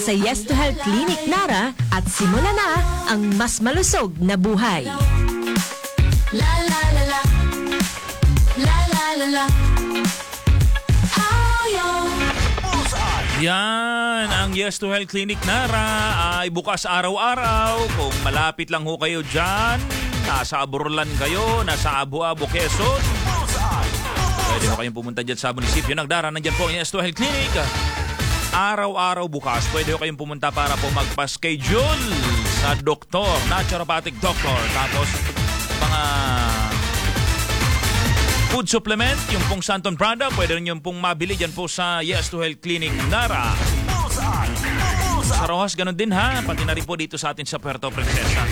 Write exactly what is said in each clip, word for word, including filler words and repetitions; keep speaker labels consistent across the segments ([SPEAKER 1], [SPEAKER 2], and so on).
[SPEAKER 1] sa Yes to Health Clinic Nara at simula na ang mas malusog na buhay.
[SPEAKER 2] La la la la. La la la la. Oh, yo.
[SPEAKER 3] Yan, ang Yes to Health Clinic Nara ay bukas araw-araw. Kung malapit lang ho kayo dyan, nasa Aburlan kayo, nasa Abu-Abu, Quezon, pwede ho kayong pumunta dyan sa munisipyo ng Nara. Nandyan po ang Yes to Health Clinic. Araw-araw bukas, pwede ho kayong pumunta para po magpa-schedule sa doktor, naturopathic doctor. Tapos, mga food supplement, yung pong Santon Prada, pwede rin yung pong mabili dyan po sa Yes to Health Clinic Nara. Sa Rojas, ganun din ha. Pati na rin po dito sa atin sa Puerto Princesa.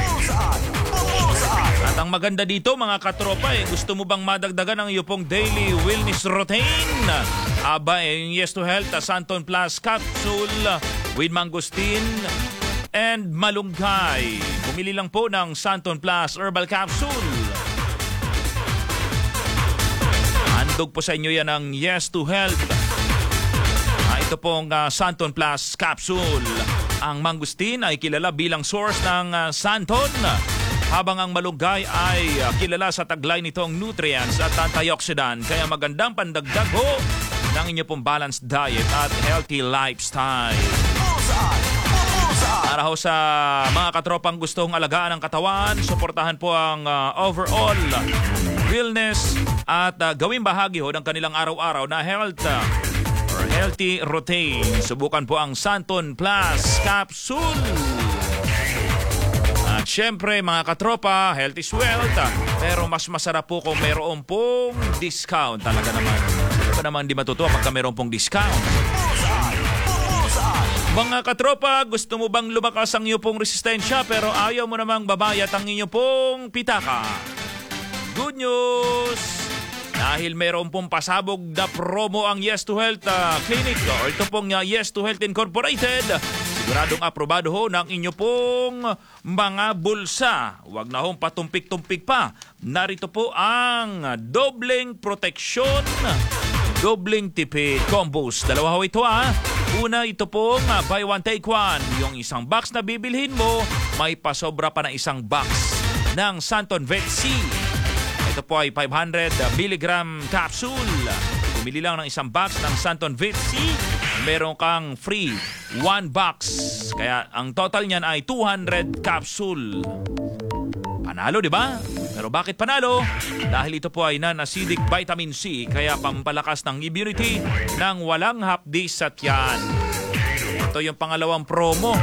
[SPEAKER 3] At ang maganda dito mga katropa, eh, gusto mo bang madagdagan ang iyong pong daily wellness routine? Aba, eh, yung Yes to Health, uh, Santon Plus Capsule with mangosteen and malunggay. Bumili lang po ng Santon Plus Herbal Capsule. Handog po sa inyo yan ang Yes to Health. Ah, ito pong uh, Santon Plus Capsule. Ang mangosteen ay kilala bilang source ng uh, Santon, habang ang malunggay ay uh, kilala sa taglay nitong nutrients at antioxidant. Kaya magandang pandagdag ho ng inyo pong balanced diet at healthy lifestyle. Para ho sa mga katropang gustong alagaan ang katawan, suportahan po ang uh, overall wellness at uh, gawing bahagi ho ng kanilang araw-araw na health uh, or healthy routine. Subukan po ang Santon Plus Capsule. At syempre mga katropa, health is wealth. Uh, pero mas masarap po kung mayroon pong discount. Talaga naman. Di ba naman di matutuwa pagka mayroon pong discount? Mga katropa, gusto mo bang lumakas ang iyong pong resistensya pero ayaw mo namang babayat ang inyong pong pitaka? Good news! Dahil mayroon pong pasabog na promo ang Yes to Health uh, Clinic o ito pong uh, Yes to Health Incorporated. Siguradong aprobado ho ng inyo pong mga bulsa. Huwag na hong patumpik-tumpik pa. Narito po ang dobleng proteksyon, dobleng tipid combos. Dalawa ho ito ah. Una, ito pong uh, buy one take one. Yung isang box na bibilhin mo, may pasobra pa na isang box ng Santon Vet C. Ito po ay five hundred milligram capsule. Pumili lang ng isang box ng Santon Vet C, meron kang free one box. Kaya ang total niyan ay two hundred capsule. Panalo, di ba? Pero bakit panalo? Dahil ito po ay non-acidic vitamin C, kaya pampalakas ng immunity ng walang hapdi sa tiyan. Ito yung pangalawang promo.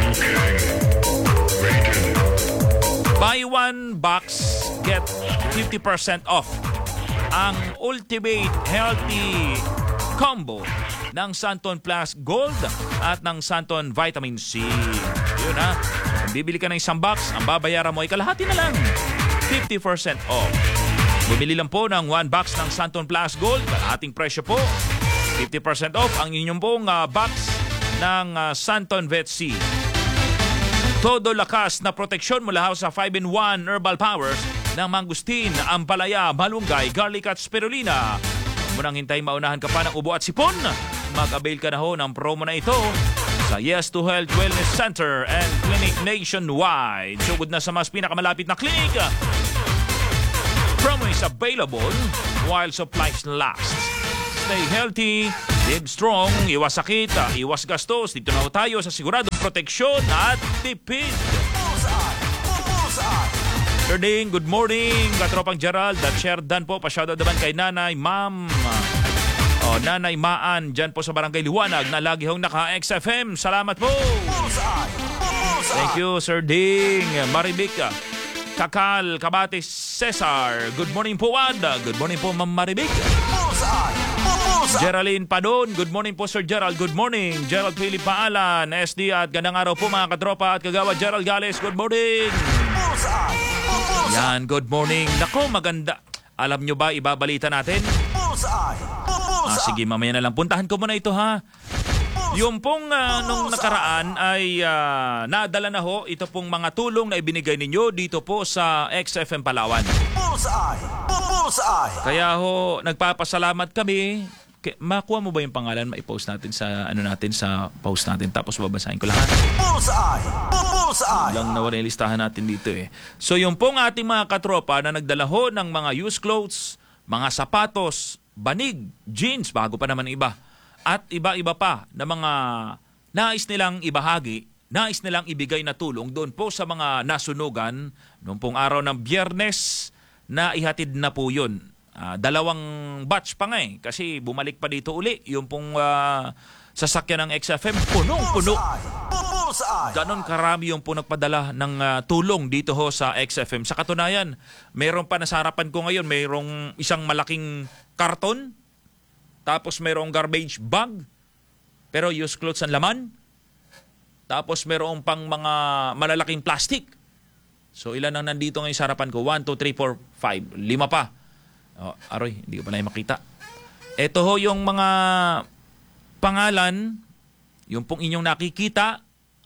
[SPEAKER 3] Buy one box, get fifty percent off ang Ultimate Healthy Combo ng Santon Plus Gold at ng Santon Vitamin C. Yun ha. Kung bibili ka ng isang box, ang babayaran mo ay kalahati na lang. fifty percent off. Bumili lang po ng one box ng Santon Plus Gold. Kalahating presyo po. fifty percent off ang inyong pong uh, box ng uh, Santon Vet C. Todo lakas na proteksyon mula sa five in one herbal powers ng mangosteen, ampalaya, malunggay, garlic at spirulina. Huwag mo nang hintay maunahan ka pa ng ubo at sipon. Mag-avail ka na ho ng promo na ito sa Yes to Health Wellness Center and Clinic nationwide. Sugod na sa mas pinakamalapit na clinic. Promo is available while supplies last. Stay healthy, live strong, iwas sakit, iwas gastos. Dito na ho tayo sa siguradong proteksyon at tipid. Sir Ding, good morning. Katropang Gerald at Sherdan po. Pa-shoutout naman kay Nanay, Ma'am. O, Nanay Maan, dyan po sa Barangay Liwanag na lagi hong naka-X F M. Salamat po. Thank you, Sir Ding. Maribik, Kakal, Kabatis, Cesar. Good morning po, Wad. Good morning po, Ma'am Maribik. Geraldine Padon, good morning po, Sir Gerald. Good morning. Gerald Philip Paalan, S D at gandang araw po mga katropa at kagawa. Gerald Gales, good morning. Yan, good morning. Nako, maganda. Alam nyo ba, ibabalita natin? Ah, sige, mamaya na lang. Puntahan ko muna ito ha. Yung pong uh, nung nakaraan ay uh, nadala na ho ito pong mga tulong na ibinigay ninyo dito po sa X F M Palawan. Kaya ho, nagpapasalamat kami Ke, makuha mo ba yung pangalan? Maipost natin sa ano natin sa post natin tapos babasahin ko lahat.
[SPEAKER 4] Bullseye! Bullseye!
[SPEAKER 3] Lang nawala yung listahan natin dito eh. So yung pong ating mga katropa na nagdala ho ng mga used clothes, mga sapatos, banig, jeans, bago pa naman iba. At iba-iba pa na mga nais nilang ibahagi, nais nilang ibigay na tulong doon po sa mga nasunugan noong pong araw ng Biyernes na ihatid na po yun. Uh, dalawang batch pa nga eh. Kasi bumalik pa dito uli. Yung pong uh, sasakyan ng X F M, punong-puno. Ganon karami yung po nagpadala ng uh, tulong dito ho sa X F M. Sa katunayan, mayroon pa nasa harapan ko ngayon, mayroong isang malaking karton, tapos mayroong garbage bag, pero used clothes ang laman. Tapos mayroong pang mga malalaking plastic. So ilan ang nandito ngayon sa harapan ko? one, two, three, four, five. Lima pa. Oh, aroy, hindi ko pala makita. Ito ho yung mga pangalan, yung pong inyong nakikita.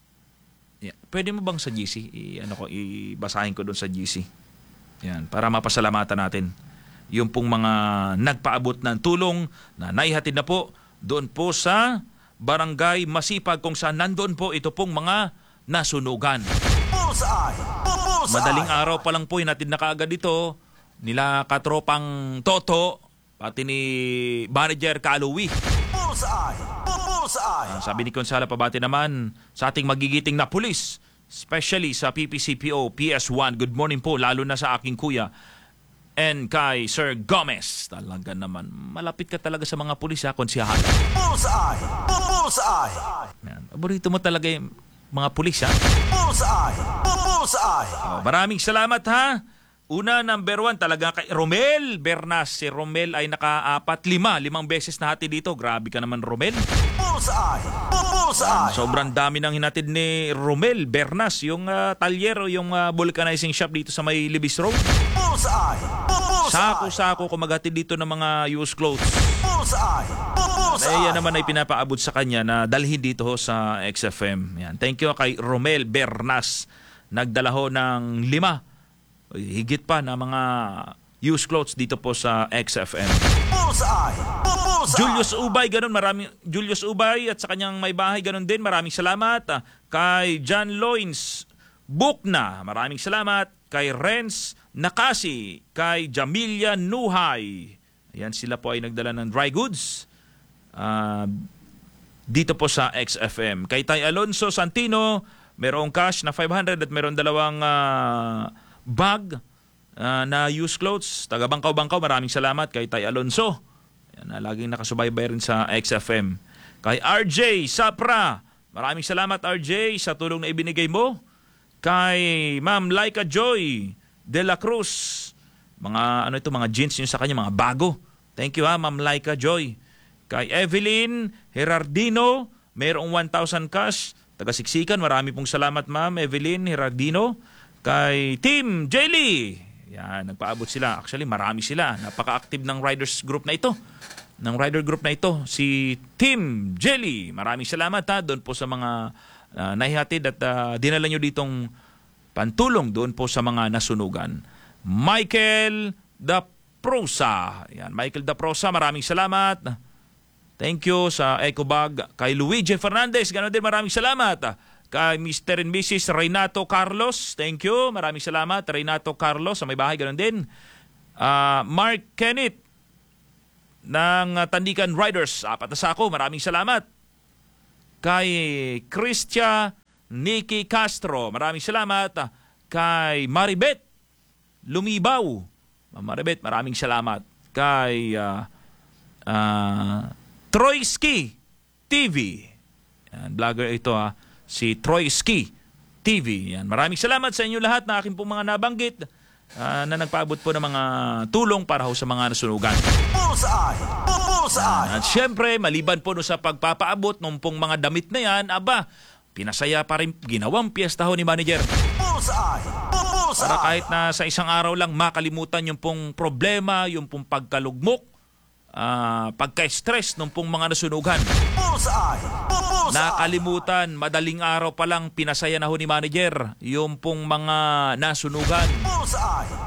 [SPEAKER 3] Yeah. Pwede mo bang sa G C? I, ano ko, ibasahin ko doon sa G C. Yan, para mapasalamatan natin. Yung pong mga nagpaabot ng tulong na naihatid na po doon po sa Barangay Masipag kung saan nandoon po ito pong mga nasunugan.
[SPEAKER 4] Bullseye! Bullseye!
[SPEAKER 3] Madaling araw pa lang po hinatid na kaagad dito nila katropang Toto, pati ni Manager Kaluwi.
[SPEAKER 4] Bullseye! Bullseye!
[SPEAKER 3] Uh, sabi ni Consala Pabati naman sa ating magigiting na pulis, especially sa P P C P O, P S one, good morning po, lalo na sa aking kuya. And kay Sir Gomez, talaga naman, malapit ka talaga sa mga pulis ha, konsiyahan.
[SPEAKER 4] Bullseye! Bullseye!
[SPEAKER 3] Yan. Paborito mo talaga yung mga pulis ha.
[SPEAKER 4] Bullseye! Bullseye!
[SPEAKER 3] Oh, maraming salamat ha. Una, number one, talaga kay Romel Bernas. Si Romel ay nakaapat, lima, limang beses na hati dito. Grabe ka naman, Romel.
[SPEAKER 4] Bullseye! Bullseye!
[SPEAKER 3] Sobrang dami nang hinatid ni Romel Bernas, yung uh, talyero, yung uh, vulcanizing shop dito sa may Libis Road.
[SPEAKER 4] Bullseye! Bullseye!
[SPEAKER 3] Sako-sako kumagatid dito ng mga used clothes.
[SPEAKER 4] Bullseye! Bullseye!
[SPEAKER 3] Eh, yan naman ay pinapaabot sa kanya na dalhin dito ho sa X F M. Yan. Thank you kay Romel Bernas. Nagdala ho ng lima, higit pa na mga used clothes dito po sa X F M.
[SPEAKER 4] Bullseye! Bullseye!
[SPEAKER 3] Julius Ubay, ganun, maraming Julius Ubay at sa kanyang may bahay, ganun din. Maraming salamat. Ah, kay John Loins Bukna, maraming salamat. Kay Renz Nakasi, kay Jamilia Nuhay. Ayan, sila po ay nagdala ng dry goods uh, dito po sa X F M. Kay Tay Alonso Santino, merong cash na five hundred at meron dalawang uh, bag uh, na used clothes. Taga Bangkaw-Bangkaw, maraming salamat kay Tay Alonso. Yan, na laging nakasubaybay rin sa X F M. Kay R J Sapra, maraming salamat R J sa tulong na ibinigay mo. Kay Ma'am Laika Joy De La Cruz, mga ano ito, mga jeans yun sa kanya, mga bago. Thank you ha, Ma'am Laika Joy. Kay Evelyn Herardino, mayroong one thousand cash. Taga Siksikan, marami pong salamat Ma'am Evelyn Herardino. Kay Team Jelly, yan, nagpaabot sila. Actually, marami sila. Napaka-active ng riders group na ito. Ng rider group na ito, si Team Jelly. Maraming salamat ha, doon po sa mga uh, nahihatid at uh, dinala nyo ditong pantulong doon po sa mga nasunugan. Michael Da Prosa. Yan, Michael Da Prosa, maraming salamat. Thank you sa Ecobag. Kay Luigi Fernandez, ganoon din, maraming salamat. Kay Mister and Missus Renato Carlos, thank you. Maraming salamat. Renato Carlos, sa may bahay, ganoon din. Uh, Mark Kenneth ng Tandikan Riders, apat na sako, maraming salamat. Kay Christia Nikki Castro, maraming salamat. Kay Maribet Lumibaw, Maribet, maraming salamat. Kay uh, uh, Troyski T V, yan, vlogger ito ha, si Troyski T V. Yan. Maraming salamat sa inyo lahat na aking pong mga nabanggit uh, na nagpaabot po ng mga tulong para ho sa mga nasunugan.
[SPEAKER 4] Bullseye! Bullseye!
[SPEAKER 3] At syempre, maliban po no sa pagpapaabot ng pong mga damit na yan, aba, pinasaya pa rin ginawang piyesta ho ni Manager.
[SPEAKER 4] Bullseye! Bullseye!
[SPEAKER 3] Para kahit na sa isang araw lang makalimutan yung pong problema, yung pong pagkalugmok, uh, pagka-stress ng pong mga nasunugan.
[SPEAKER 4] Bullseye! Bullseye!
[SPEAKER 3] Nakalimutan, madaling araw pa lang pinasaya na ho ni Manager yung pong mga nasunugan.
[SPEAKER 4] Bullseye! Bullseye!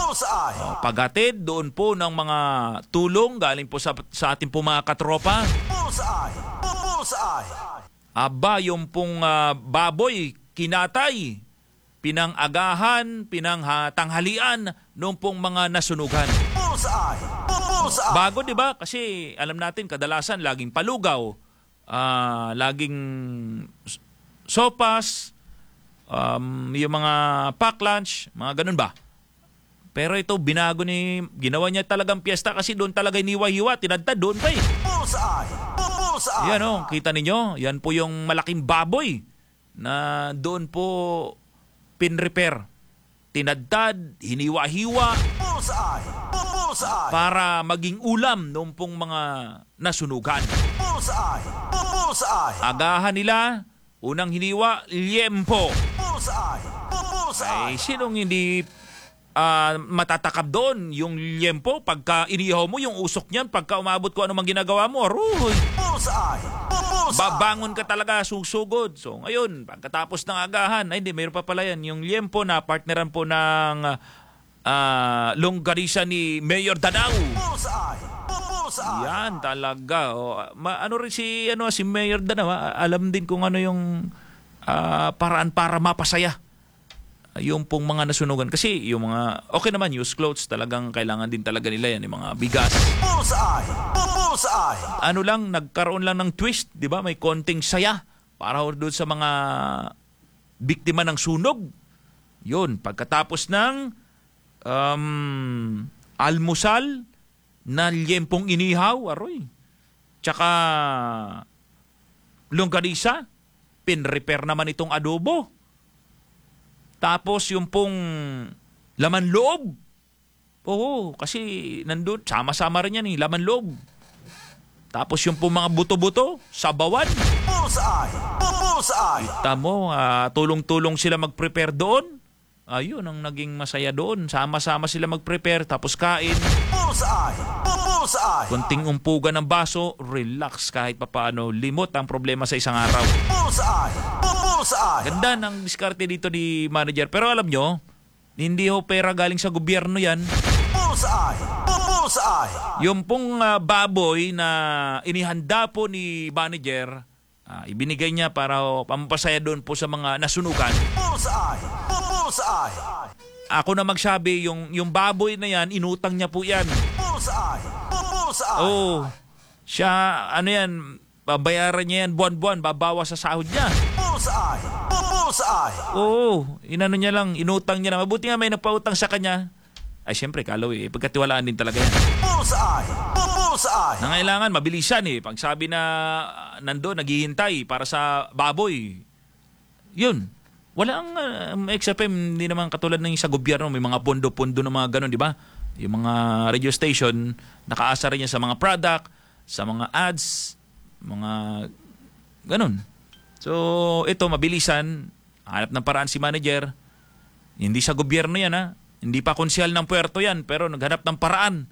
[SPEAKER 4] Bullseye.
[SPEAKER 3] O, paghatid doon po ng mga tulong galing po sa, sa ating po mga katropa.
[SPEAKER 4] Bullseye. Bullseye.
[SPEAKER 3] Aba, yung pong ah, baboy, kinatay, pinangagahan, pinangtanghalian noong pong mga nasunugan.
[SPEAKER 4] Bullseye. Bullseye.
[SPEAKER 3] Bago, di ba? Kasi alam natin, kadalasan laging palugaw, ah, laging s- sopas, um, yung mga pack lunch, mga ganun ba? Pero ito, binago ni, ginawa niya talagang piyesta kasi doon talaga iniwa-hiwa, tinadtad doon pa eh.
[SPEAKER 4] Bullseye. Bullseye.
[SPEAKER 3] Yan o, kita ninyo, yan po yung malaking baboy na doon po pinrepair. Tinadtad, hiniwa-hiwa
[SPEAKER 4] Bullseye. Bullseye.
[SPEAKER 3] para maging ulam noong pong mga nasunugan.
[SPEAKER 4] Bullseye. Bullseye.
[SPEAKER 3] Agahan nila, unang hiniwa, liempo.
[SPEAKER 4] Bullseye. Bullseye.
[SPEAKER 3] Ay, sinong hindi ah, matatakab doon? Yung liempo, pagka inihaw mo, yung usok niyan, pagka umabot ko ano mang ginagawa mo, aruy,
[SPEAKER 4] Bullseye. Bullseye.
[SPEAKER 3] babangon ka talaga, susugod. So, ngayon, pagkatapos ng agahan, ay hindi, mayroon pa pala yan. Yung liempo na partneran po ng ah, longganisa ni Mayor Danao.
[SPEAKER 4] Bullseye. Bullseye.
[SPEAKER 3] Yan talaga. O, ma, ano rin si, ano, si Mayor Danao, ah, alam din kung ano yung ah, paraan para mapasaya yung pong mga nasunugan. Kasi yung mga, okay naman, used clothes, talagang kailangan din talaga nila yan, yung mga bigas.
[SPEAKER 4] Bullseye. Bullseye.
[SPEAKER 3] Ano lang, nagkaroon lang ng twist, di ba? May konting saya para doon sa mga biktima ng sunog. Yun, pagkatapos ng um, almusal na liyempong inihaw, aroy. Tsaka longganisa, pinrepair naman itong adobo. Tapos yung pong laman loob. Oo, kasi nandun, sama-sama rin yan eh, laman loob. Tapos yung pong mga buto-buto, sabawan.
[SPEAKER 4] Bullseye. Bullseye.
[SPEAKER 3] Tamo, ah, tulong-tulong sila mag-prepare doon. Ayun ang naging masaya doon. Sama-sama sila mag-prepare, tapos kain.
[SPEAKER 4] Bullseye. Bullseye.
[SPEAKER 3] Kunting umpugan ng baso, relax kahit papaano. Limot ang problema sa isang araw.
[SPEAKER 4] Bullseye. Bullseye.
[SPEAKER 3] Ganda ng diskarte dito ni manager. Pero alam nyo, hindi ho pera galing sa gobyerno yan.
[SPEAKER 4] Bullseye. Bullseye.
[SPEAKER 3] Yung pong ah, baboy na inihanda po ni manager, ah, ibinigay niya para ho, pampasaya doon po sa mga nasunugan.
[SPEAKER 4] Bullseye. Bullseye.
[SPEAKER 3] Ako na magsabi, yung, yung baboy na yan, inutang niya po yan.
[SPEAKER 4] Bullseye. Bullseye.
[SPEAKER 3] Oh, siya, ano yan, babayaran niya yan buwan-buwan, babawa sa sahod niya.
[SPEAKER 4] Bullseye. Bullseye.
[SPEAKER 3] Oo, inano niya lang, inutang niya na. Mabuti nga may nagpautang sa kanya. Ay, siyempre, kalaw eh, pagkatiwalaan din talaga yan.
[SPEAKER 4] Bullseye. Bullseye.
[SPEAKER 3] Nangailangan, mabilisan eh. Pag sabi na uh, nando, naghihintay para sa baboy, yun. Walang uh, X F M, hindi naman katulad ng sa gobyerno, may mga pondo-pondo na mga ganun, di ba? Yung mga radio station, nakaasa rin yan sa mga product, sa mga ads, mga ganun. So, ito, mabilisan, hanap ng paraan si manager. Hindi sa gobyerno yan, ha? Hindi pa konsyal ng puerto yan, pero naghanap ng paraan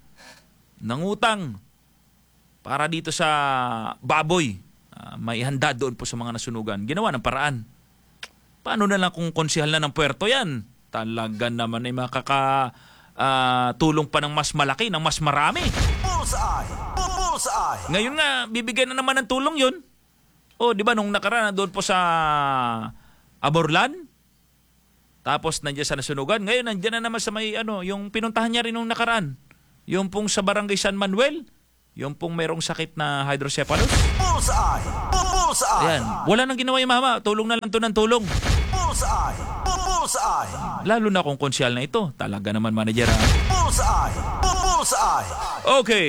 [SPEAKER 3] ng utang para dito sa baboy. Uh, may handa doon po sa mga nasunugan. Ginawa ng paraan. Paano na lang kung konsyal na ng puerto yan? Talaga naman ay makaka uh, tulong pa ng mas malaki, ng mas marami.
[SPEAKER 4] Bullseye. Bullseye.
[SPEAKER 3] Ngayon nga, bibigyan na naman ng tulong yun. O, di ba, nung nakaraan doon po sa Aborlan, tapos nandiyan sa nasunugan, ngayon nandiyan na naman sa may, ano, yung pinuntahan niya rin nung nakaraan. Yung pong sa Barangay San Manuel, yung pong mayroong sakit na hydrocephalus.
[SPEAKER 4] Bullseye. Bullseye.
[SPEAKER 3] Ayan, wala nang ginawa yung mama, tulong na lang to ng tulong.
[SPEAKER 4] Bullseye. Bullseye.
[SPEAKER 3] Lalo na kung konsyal na ito, talaga naman manager ha.
[SPEAKER 4] Bullseye. Bullseye.
[SPEAKER 3] Okay.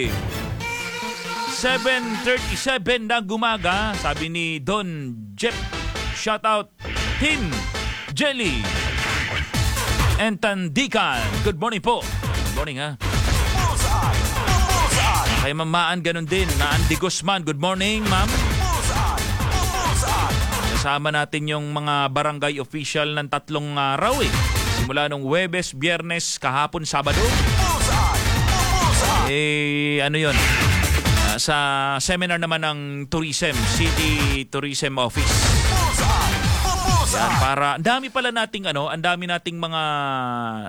[SPEAKER 3] seven thirty-seven na gumaga, sabi ni Don Jeff. Shout out Team Jelly and Tandikan. Good morning po. Good morning ha.
[SPEAKER 4] Bullseye. Bullseye.
[SPEAKER 3] Kay Mamaan ganun din na Andy Guzman. Good morning ma'am.
[SPEAKER 4] Bullseye. Bullseye.
[SPEAKER 3] Kasama natin yung mga barangay official ng tatlong araw eh. Simula nung Huwebes, Biyernes, kahapon, Sabado.
[SPEAKER 4] Bullseye. Bullseye.
[SPEAKER 3] Eh, ano yun? Uh, sa seminar naman ng Tourism, City Tourism Office.
[SPEAKER 4] Bullseye.
[SPEAKER 3] Yan, para, ang dami pala nating ano, ang dami nating mga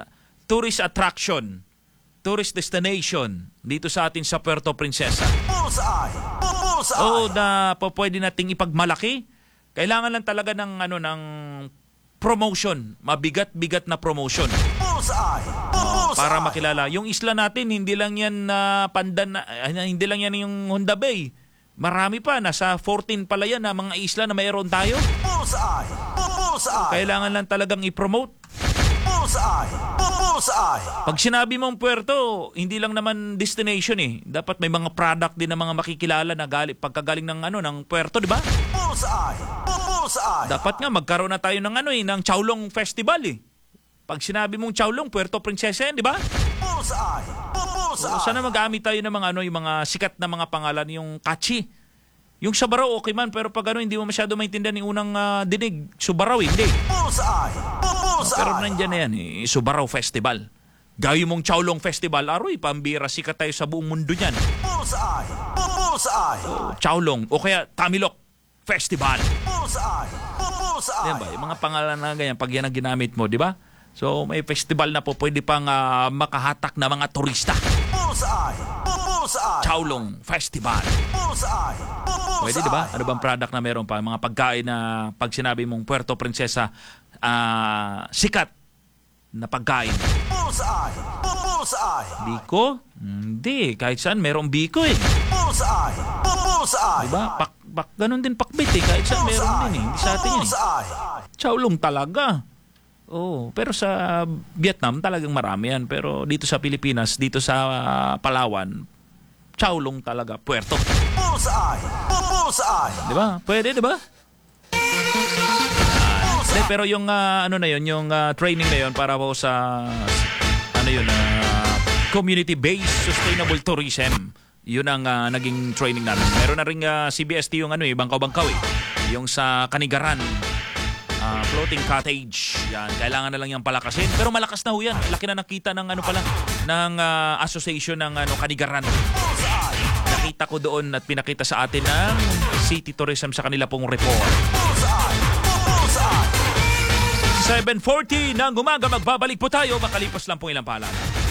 [SPEAKER 3] tourist attraction, tourist destination dito sa atin sa Puerto Princesa.
[SPEAKER 4] Bullseye! Bullseye!
[SPEAKER 3] Oo, na po pwede nating ipagmalaki. Kailangan lang talaga ng ano ng promotion, mabigat-bigat na promotion.
[SPEAKER 4] Bullseye! Bullseye!
[SPEAKER 3] Para makilala. Yung isla natin, hindi lang yan na pandan, na, ah, hindi lang yan yung Honda Bay. Marami pa, nasa fourteen pala yan na mga isla na mayroon tayo.
[SPEAKER 4] Bullseye! Bullseye!
[SPEAKER 3] Kailangan lang talagang i-promote.
[SPEAKER 4] Bullseye! Bullseye!
[SPEAKER 3] Pag sinabi mong puerto, hindi lang naman destination eh. Dapat may mga product din na mga makikilala na gali, pagkagaling ng ano ng puerto, di ba?
[SPEAKER 4] Bullseye! Bullseye!
[SPEAKER 3] Dapat nga magkaroon na tayo ng ano eh, ng Chowlong Festival eh. Pag sinabi mong Chowlong, Puerto Princesa yan, di ba?
[SPEAKER 4] Bullseye! Bullseye!
[SPEAKER 3] Sana magamit tayo ng mga ano, yung mga sikat na mga pangalan, yung catchy. Yung Subaraw, okay man, pero pag ano, hindi mo masyado maintindihan yung unang ah, dinig. Subaraw, hindi.
[SPEAKER 4] Bullseye! Bullseye!
[SPEAKER 3] Pero nandyan na yan, eh, Subaraw Festival. Gayo mong Chowlong Festival, aroy, pambira, sikat tayo sa buong mundo niyan.
[SPEAKER 4] Bullseye! Bullseye!
[SPEAKER 3] Chowlong, o kaya Tamilok Festival.
[SPEAKER 4] Bullseye! Bullseye!
[SPEAKER 3] Yan ba? Yung mga pangalan na ganyan, pag yan ang ginamit mo, di ba? So, may festival na po, pwede pang ah, makahatak na mga turista.
[SPEAKER 4] Bullseye! Bullseye!
[SPEAKER 3] Chowlong Festival.
[SPEAKER 4] Bullseye!
[SPEAKER 3] Pwede, di ba? Ano bang product na meron pa? Mga pagkain na pag sinabi mong Puerto Princesa, ah, sikat na pagkain.
[SPEAKER 4] Bullseye! Bullseye!
[SPEAKER 3] Biko? Hindi. Kahit saan, merong biko eh.
[SPEAKER 4] Bullseye! Bullseye!
[SPEAKER 3] Diba? Pak, pak, ganun din pakbit eh. Kahit saan, meron din eh. Hindi sa atin yun eh.
[SPEAKER 4] Bullseye!
[SPEAKER 3] Chowlong talaga. Oh, pero sa Vietnam talagang marami yan. Pero dito sa Pilipinas, dito sa ah, Palawan, Chowlong talaga, Puerto.
[SPEAKER 4] Bullseye! Bullseye!
[SPEAKER 3] Di ba? Pwede, di ba? Hindi, pero yung ah, ano na yun, yung ah, training na yun para po sa ano yun, ah, community-based sustainable tourism. Yun ang ah, naging training namin. Meron na rin ah, C B S T yung ano eh, Bangkaw-Bangkaw eh. Yung sa Kanigaran. Ah, floating cottage. Yan, kailangan na lang yung palakasin. Pero malakas na ho yan. Laki na nakita ng ano pala, ng ah, association ng ano, Kanigaran. Nakita ko doon at pinakita sa atin ng City Tourism sa kanila pong report. seven forty ng umaga, magbabalik po tayo. Makalipas lang pong ilang paalala.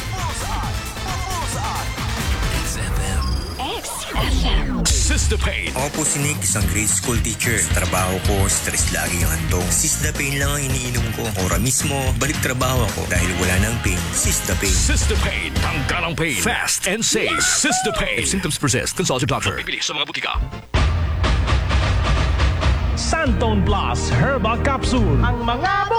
[SPEAKER 5] Sistapain.
[SPEAKER 6] Ako po si Nick, isang grade school teacher. Sa trabaho ko, stress lagi ang handong. Sistapain lang ang iniinom ko. Ora mismo, balik trabaho ako dahil wala nang pain. Sistapain.
[SPEAKER 5] Sistapain. Tanggal ang pain. Fast and safe. Sistapain. If symptoms persist, consult your doctor. Bibili sa mga butika.
[SPEAKER 7] Santon Plus Herbal Capsule. Ang mga